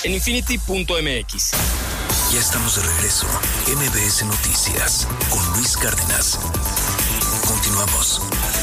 en Infinity.mx. Ya estamos de regreso. MBS Noticias con Luis Cárdenas. Continuamos.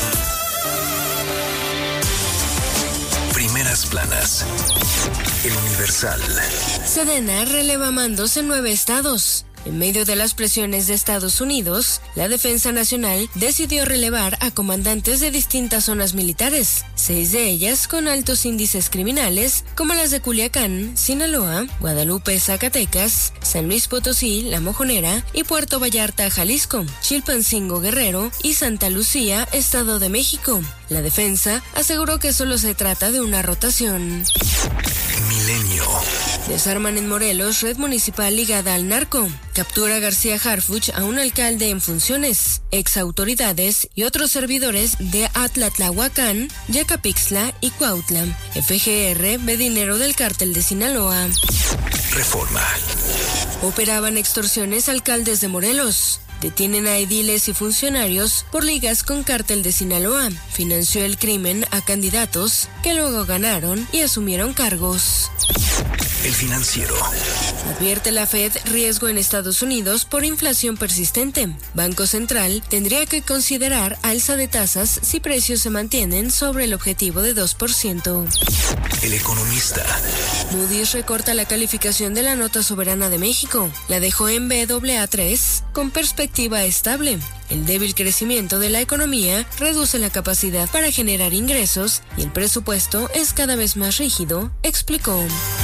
Primeras planas. El Universal. Sedena releva mandos en 9 estados. En medio de las presiones de Estados Unidos, la Defensa Nacional decidió relevar a comandantes de distintas zonas militares, 6 de ellas con altos índices criminales, como las de Culiacán, Sinaloa, Guadalupe, Zacatecas, San Luis Potosí, La Mojonera y Puerto Vallarta, Jalisco, Chilpancingo, Guerrero y Santa Lucía, Estado de México. La defensa aseguró que solo se trata de una rotación. Milenio. Desarman en Morelos red municipal ligada al narco. Captura García Harfuch a un alcalde en funciones, exautoridades y otros servidores de Atlatlahuacán, Yacapixtla y Cuautla. FGR ve dinero del cártel de Sinaloa. Reforma. Operaban extorsiones alcaldes de Morelos. Detienen a ediles y funcionarios por ligas con cártel de Sinaloa. Financió el crimen a candidatos que luego ganaron y asumieron cargos. El Financiero. Advierte la Fed riesgo en Estados Unidos por inflación persistente. Banco Central tendría que considerar alza de tasas si precios se mantienen sobre el objetivo de 2%. El Economista. Moody's recorta la calificación de la nota soberana de México. La dejó en Baa3 con perspectiva estable. El débil crecimiento de la economía reduce la capacidad para generar ingresos y el presupuesto es cada vez más rígido, explicó.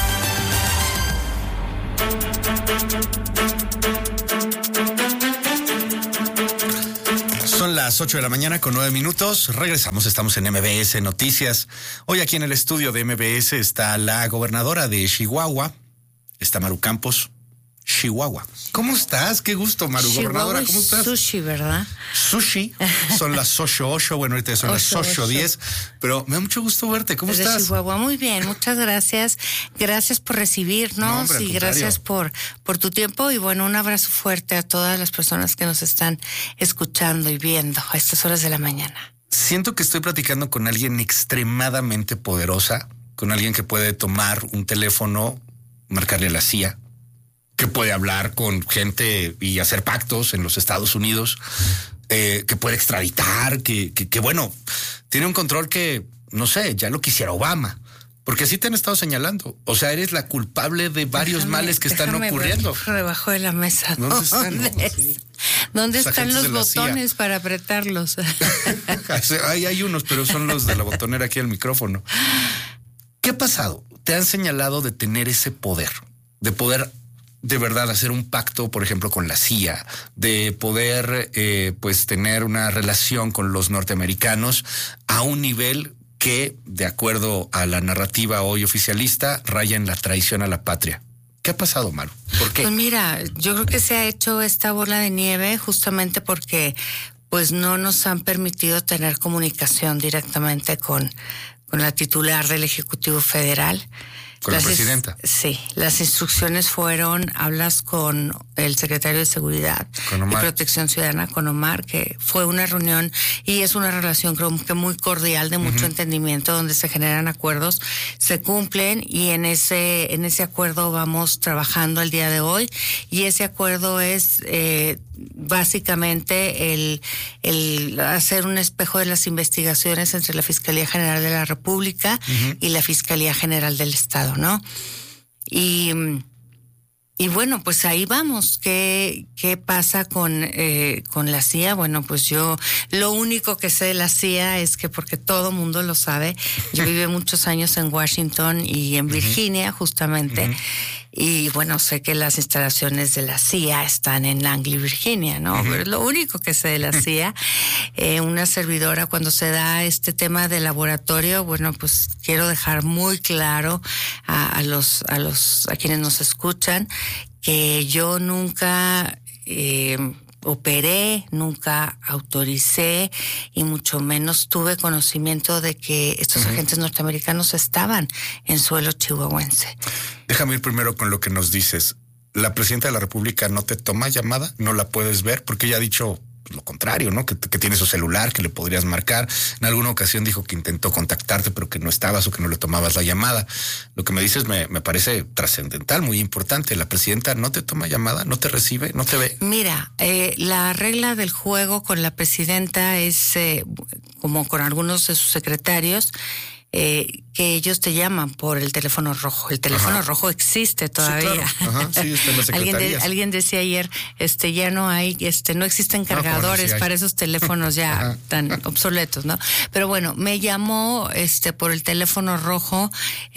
Son las 8 de la mañana con 9 minutos. Regresamos, estamos en MBS Noticias. Hoy aquí en el estudio de MBS está la gobernadora de Chihuahua, está Maru Campos. Chihuahua. ¿Cómo estás? Qué gusto, Maru. Chihuahua, gobernadora, ¿cómo estás? Sushi, ¿verdad? Sushi. Son las 8:08, bueno, ahorita son las 8:10, pero me da mucho gusto verte. ¿Cómo estás? Chihuahua, muy bien, muchas gracias. Gracias por recibirnos No, hombre, y gracias por tu tiempo y bueno, un abrazo fuerte a todas las personas que nos están escuchando y viendo a estas horas de la mañana. Siento que estoy platicando con alguien extremadamente poderosa, con alguien que puede tomar un teléfono, marcarle a la CIA, que puede hablar con gente y hacer pactos en los Estados Unidos, que puede extraditar, que bueno, tiene un control que, no sé, ya lo quisiera Obama, porque así te han estado señalando. O sea, eres la culpable de varios males que están ocurriendo. Ver debajo de la mesa. ¿Dónde están? ¿Dónde están los botones para apretarlos? Hay unos, pero son los de la botonera aquí del micrófono. ¿Qué ha pasado? Te han señalado de tener ese poder, de poder de verdad hacer un pacto, por ejemplo, con la CIA, de poder pues tener una relación con los norteamericanos a un nivel que, de acuerdo a la narrativa hoy oficialista, raya en la traición a la patria. ¿Qué ha pasado, Maru? ¿Por qué? Pues mira, yo creo que se ha hecho esta bola de nieve justamente porque pues no nos han permitido tener comunicación directamente con la titular del Ejecutivo Federal. ¿Con la presidenta? Sí, las instrucciones fueron, hablas con el secretario de Seguridad y Protección Ciudadana, con Omar, que fue una reunión y es una relación creo que muy cordial, de mucho entendimiento, donde se generan acuerdos, se cumplen y en ese acuerdo vamos trabajando el día de hoy y ese acuerdo es básicamente el hacer un espejo de las investigaciones entre la Fiscalía General de la República y la Fiscalía General del Estado, ¿no? Y bueno, pues ahí vamos. ¿Qué pasa con la CIA? Bueno, pues yo lo único que sé de la CIA es que, porque todo mundo lo sabe, yo viví muchos años en Washington y en Virginia, justamente, y bueno, sé que las instalaciones de la CIA están en Langley, Virginia, ¿no? Pero es lo único que sé de la CIA. Una servidora, cuando se da este tema de laboratorio, bueno, pues quiero dejar muy claro a quienes nos escuchan que yo nunca operé, nunca autoricé y mucho menos tuve conocimiento de que estos agentes norteamericanos estaban en suelo chihuahuense. Déjame ir primero con lo que nos dices. ¿La presidenta de la República no te toma llamada? ¿No la puedes ver? Porque ella ha dicho lo contrario, ¿no? Que tiene su celular, que le podrías marcar. En alguna ocasión dijo que intentó contactarte, pero que no estabas o que no le tomabas la llamada. Lo que me dices me parece trascendental, muy importante. La presidenta no te toma llamada, no te recibe, no te ve. Mira, la regla del juego con la presidenta es, como con algunos de sus secretarios, que ellos te llaman por el teléfono rojo. El teléfono rojo existe todavía. Sí, claro. Sí, está en las secretarías. Alguien decía ayer, ya no hay, no existen cargadores para esos teléfonos ya tan obsoletos, ¿no? Pero bueno, me llamó, por el teléfono rojo,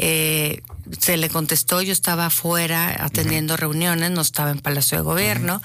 se le contestó, yo estaba afuera atendiendo reuniones, no estaba en Palacio de Gobierno,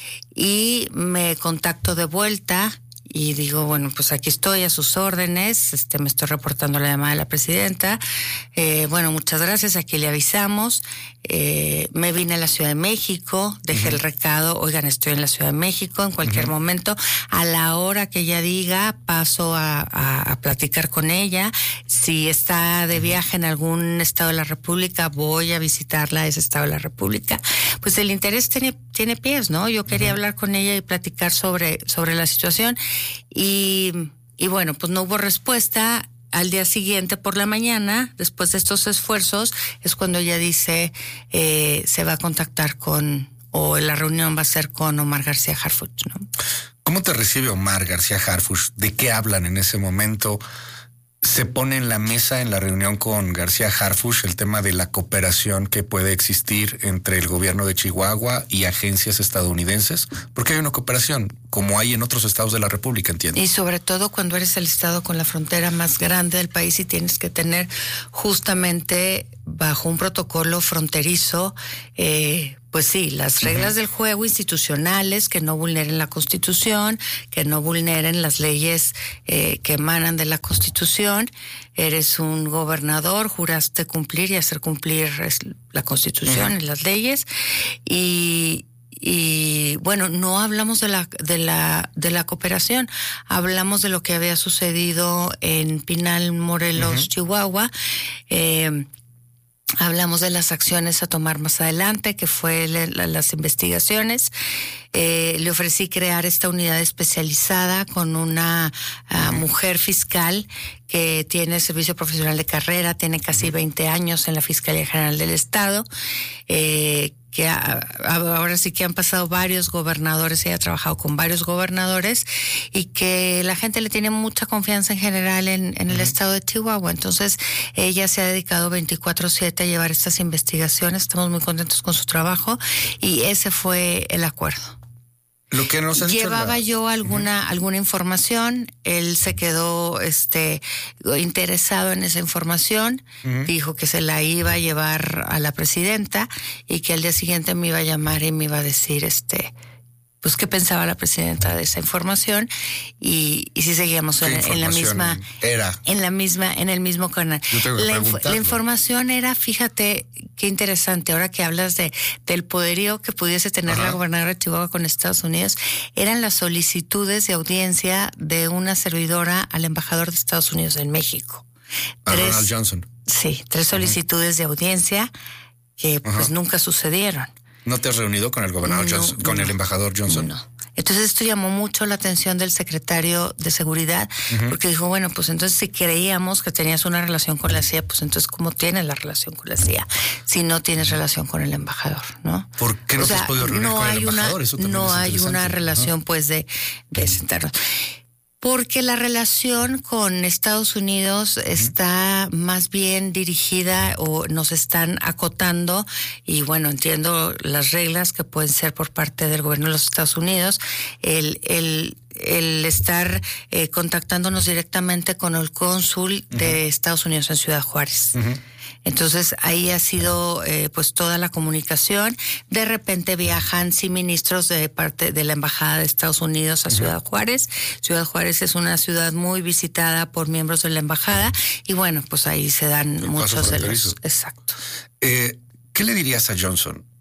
y me contacto de vuelta. Y digo, bueno, pues aquí estoy a sus órdenes, me estoy reportando la llamada de la presidenta. Bueno, muchas gracias, aquí le avisamos. Me vine a la Ciudad de México, dejé el recado, oigan, estoy en la Ciudad de México, en cualquier momento, a la hora que ella diga, paso a platicar con ella. Si está de viaje en algún estado de la República, voy a visitarla a ese estado de la República. Pues el interés tiene pies, ¿no? Yo quería hablar con ella y platicar sobre la situación. Y bueno, pues no hubo respuesta. Al día siguiente por la mañana, después de estos esfuerzos, es cuando ella dice se va a contactar o la reunión va a ser con Omar García Harfuch, ¿no? ¿Cómo te recibe Omar García Harfuch? ¿De qué hablan en ese momento? ¿Se pone en la mesa en la reunión con García Harfuch el tema de la cooperación que puede existir entre el gobierno de Chihuahua y agencias estadounidenses? Porque hay una cooperación, como hay en otros estados de la República, entiendo. Y sobre todo cuando eres el estado con la frontera más grande del país y tienes que tener justamente bajo un protocolo fronterizo, pues sí, las reglas del juego institucionales, que no vulneren la Constitución, que no vulneren las leyes que emanan de la Constitución. Eres un gobernador, juraste cumplir y hacer cumplir la Constitución y las leyes. Y bueno, no hablamos de la cooperación, hablamos de lo que había sucedido en Pinal, Morelos, Chihuahua. Hablamos de las acciones a tomar más adelante, que fue las investigaciones. Le ofrecí crear esta unidad especializada con una mujer fiscal que tiene servicio profesional de carrera, tiene casi 20 años en la Fiscalía General del Estado, que ahora sí que han pasado varios gobernadores, ella ha trabajado con varios gobernadores y que la gente le tiene mucha confianza en general en el estado de Chihuahua. Entonces ella se ha dedicado 24/7 a llevar estas investigaciones, estamos muy contentos con su trabajo y ese fue el acuerdo. Lo que nos has Llevaba yo alguna información, él se quedó interesado en esa información, dijo que se la iba a llevar a la presidenta y que al día siguiente me iba a llamar y me iba a decir pues qué pensaba la presidenta de esa información y si seguíamos en la misma en el mismo canal. La información era, fíjate qué interesante, ahora que hablas del poderío que pudiese tener la gobernadora de Chihuahua con Estados Unidos, eran las solicitudes de audiencia de una servidora al embajador de Estados Unidos en México. Ronald Johnson. Sí, 3 solicitudes de audiencia que pues nunca sucedieron. ¿No te has reunido con el gobernador Johnson, con el embajador Johnson? No. Entonces esto llamó mucho la atención del secretario de Seguridad, porque dijo, bueno, pues entonces si creíamos que tenías una relación con la CIA, pues entonces ¿cómo tienes la relación con la CIA si no tienes relación con el embajador, no? ¿Por qué no te has podido reunir con el embajador? No hay una relación pues de sentarnos. Porque la relación con Estados Unidos está más bien dirigida o nos están acotando y bueno, entiendo las reglas que pueden ser por parte del gobierno de los Estados Unidos, el estar contactándonos directamente con el cónsul de Estados Unidos en Ciudad Juárez. Entonces ahí ha sido pues toda la comunicación. De repente viajan ministros de parte de la embajada de Estados Unidos a Ciudad Juárez. Ciudad Juárez es una ciudad muy visitada por miembros de la embajada y bueno, pues ahí se dan muchos de los. Exacto. ¿Qué le dirías a Johnson?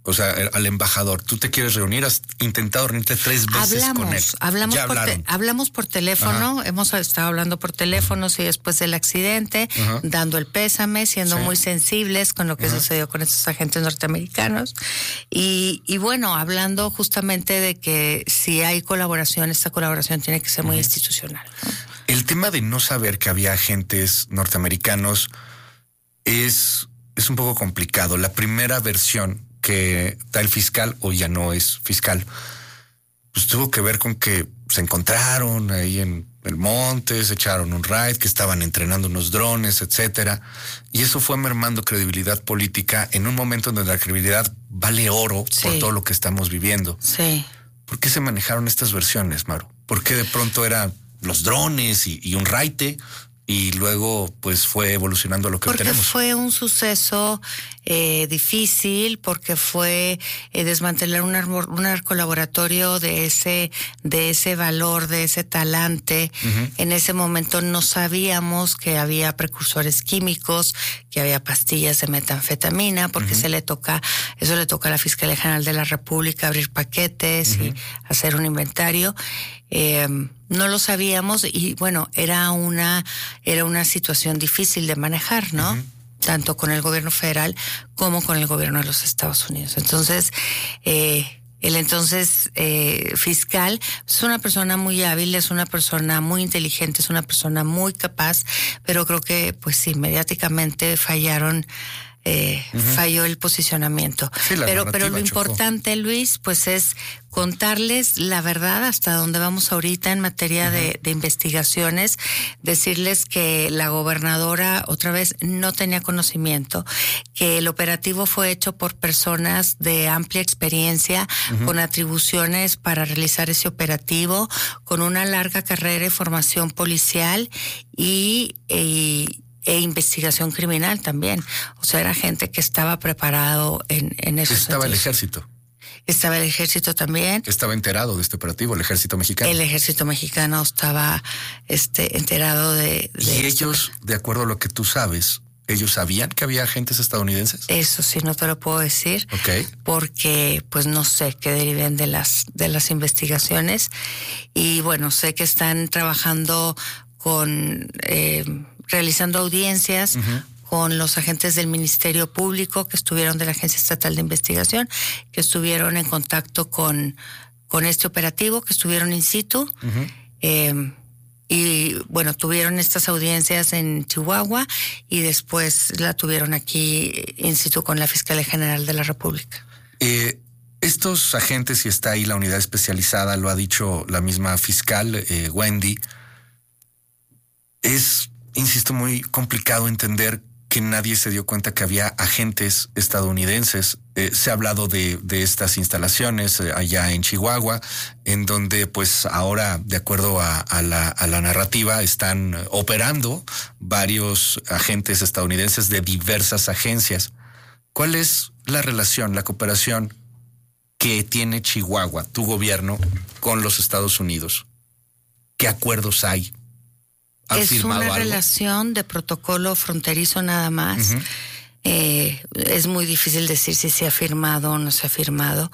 O sea, al embajador, tú te quieres reunir, has intentado reunirte 3 veces con él. Hablamos por teléfono, hemos estado hablando por teléfono, y después del accidente, dando el pésame, siendo muy sensibles con lo que sucedió con estos agentes norteamericanos. Y bueno, hablando justamente de que si hay colaboración, esta colaboración tiene que ser muy institucional, ¿no? El tema de no saber que había agentes norteamericanos es un poco complicado. La primera versión que da el fiscal, o ya no es fiscal, pues tuvo que ver con que se encontraron ahí en el monte, se echaron un raid, que estaban entrenando unos drones, etcétera. Y eso fue mermando credibilidad política en un momento donde la credibilidad vale oro por todo lo que estamos viviendo. Sí. ¿Por qué se manejaron estas versiones, Maru? ¿Por qué de pronto eran los drones y un raite? Y luego pues fue evolucionando a lo que tenemos. Porque fue un suceso difícil, porque fue desmantelar un narcolaboratorio de ese valor, de ese talante. En ese momento no sabíamos que había precursores químicos, que había pastillas de metanfetamina, porque eso le toca a la Fiscalía General de la República abrir paquetes y hacer un inventario. No lo sabíamos y bueno, era una situación difícil de manejar, ¿no? Tanto con el gobierno federal como con el gobierno de los Estados Unidos. Entonces, fiscal es una persona muy hábil, es una persona muy inteligente, es una persona muy capaz, pero creo que pues sí, mediáticamente falló el posicionamiento. Sí, pero lo importante, Luis, pues es contarles la verdad hasta donde vamos ahorita en materia de investigaciones, decirles que la gobernadora otra vez no tenía conocimiento, que el operativo fue hecho por personas de amplia experiencia, con atribuciones para realizar ese operativo, con una larga carrera y formación policial e investigación criminal también. O sea, era gente que estaba preparado en eso. Estaba el ejército. Estaba el ejército también. Estaba enterado de este operativo, el ejército mexicano. El ejército mexicano estaba enterado de ¿Y ellos, de acuerdo a lo que tú sabes, ellos sabían que había agentes estadounidenses? Eso sí no te lo puedo decir. Okay. Porque pues no sé qué deriven de las investigaciones. Y bueno, sé que están trabajando realizando audiencias con los agentes del Ministerio Público que estuvieron de la Agencia Estatal de Investigación, que estuvieron en contacto con este operativo, que estuvieron in situ. Y bueno, tuvieron estas audiencias en Chihuahua y después la tuvieron aquí in situ con la Fiscalía General de la República. Estos agentes, y está ahí la unidad especializada, lo ha dicho la misma fiscal, Wendy, es, insisto, muy complicado entender que nadie se dio cuenta que había agentes estadounidenses. Se ha hablado de estas instalaciones allá en Chihuahua, en donde pues ahora, de acuerdo a la narrativa, están operando varios agentes estadounidenses de diversas agencias. ¿Cuál es la relación, la cooperación que tiene Chihuahua, tu gobierno, con los Estados Unidos? ¿Qué acuerdos hay? Es una relación de protocolo fronterizo nada más. Es muy difícil decir si se ha firmado o no se ha firmado.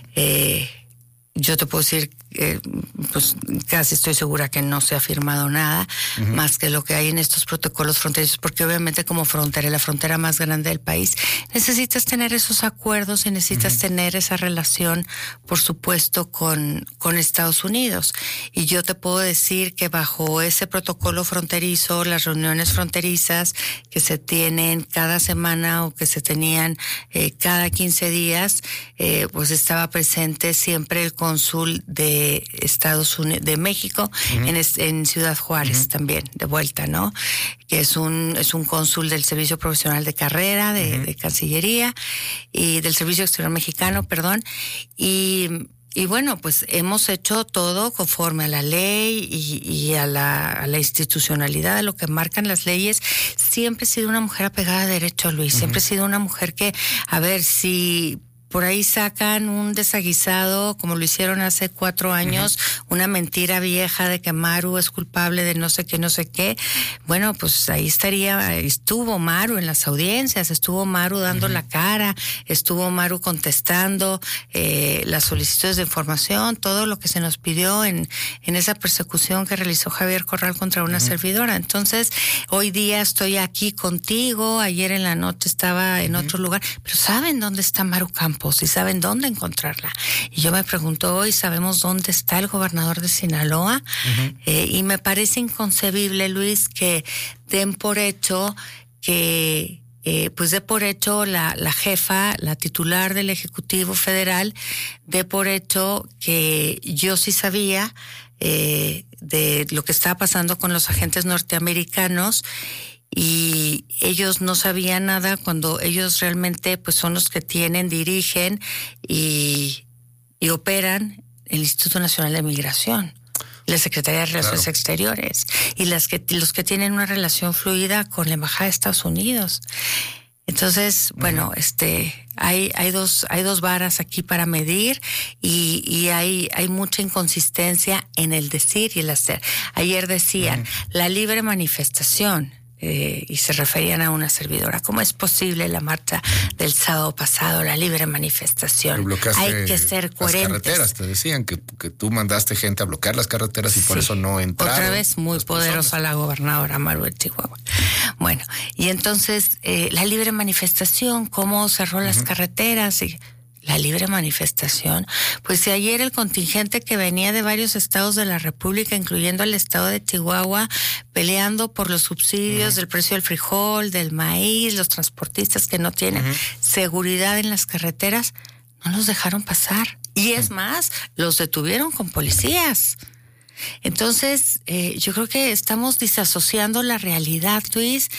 Yo te puedo decir, pues casi estoy segura que no se ha firmado nada, más que lo que hay en estos protocolos fronterizos, porque obviamente como la frontera más grande del país, necesitas tener esos acuerdos y necesitas tener esa relación, por supuesto, con Estados Unidos. Y yo te puedo decir que bajo ese protocolo fronterizo, las reuniones fronterizas que se tienen cada semana o que se tenían cada 15 días, pues estaba presente siempre el cónsul de Estados Unidos, de México, en Ciudad Juárez también, de vuelta, ¿no? Que es un cónsul del Servicio Profesional de Carrera, de Cancillería, y del Servicio Exterior Mexicano, perdón, y bueno, pues hemos hecho todo conforme a la ley y a la institucionalidad, a lo que marcan las leyes. Siempre he sido una mujer apegada a derecho, Luis. Siempre he sido una mujer que, a ver, si por ahí sacan un desaguisado, como lo hicieron hace 4 años, una mentira vieja de que Maru es culpable de no sé qué. Bueno, pues ahí estuvo Maru en las audiencias, estuvo Maru dando la cara, estuvo Maru contestando las solicitudes de información, todo lo que se nos pidió en esa persecución que realizó Javier Corral contra una servidora. Entonces, hoy día estoy aquí contigo, ayer en la noche estaba en otro lugar, pero ¿saben dónde está Maru Campos? Y saben dónde encontrarla. Y yo me pregunto hoy, ¿sabemos dónde está el gobernador de Sinaloa? Y me parece inconcebible, Luis, que den por hecho que la jefa, la titular del Ejecutivo Federal, dé por hecho que yo sí sabía de lo que estaba pasando con los agentes norteamericanos, y ellos no sabían nada cuando ellos realmente pues son los que dirigen y operan el Instituto Nacional de Migración, la Secretaría de Relaciones Exteriores, y los que tienen una relación fluida con la Embajada de Estados Unidos. Entonces, bueno, hay dos varas aquí para medir, y hay mucha inconsistencia en el decir y el hacer. Ayer decían la libre manifestación. Y se referían a una servidora. ¿Cómo es posible la marcha del sábado pasado, la libre manifestación? Hay que ser coherentes. Las carreteras, te decían que tú mandaste gente a bloquear las carreteras y por eso no entraron. Otra vez muy poderosa la gobernadora Maru de Chihuahua. Bueno, y entonces la libre manifestación, ¿cómo cerró las carreteras? Y la libre manifestación, pues si ayer el contingente que venía de varios estados de la República, incluyendo el estado de Chihuahua, peleando por los subsidios del precio del frijol, del maíz, los transportistas que no tienen seguridad en las carreteras, no los dejaron pasar. Y es más, los detuvieron con policías. Entonces, yo creo que estamos disasociando la realidad, Luis,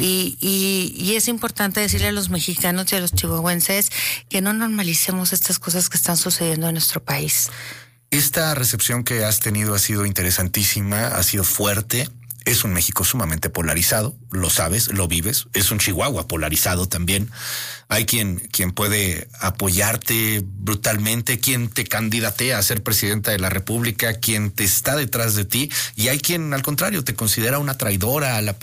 y es importante decirle a los mexicanos y a los chihuahuenses que no normalicemos estas cosas que están sucediendo en nuestro país. Esta recepción que has tenido ha sido interesantísima, ha sido fuerte. Es un México sumamente polarizado, lo sabes, lo vives. Es un Chihuahua polarizado también. Hay quien puede apoyarte brutalmente, quien te candidatea a ser presidenta de la República, quien te está detrás de ti, y hay quien, al contrario, te considera una traidora a la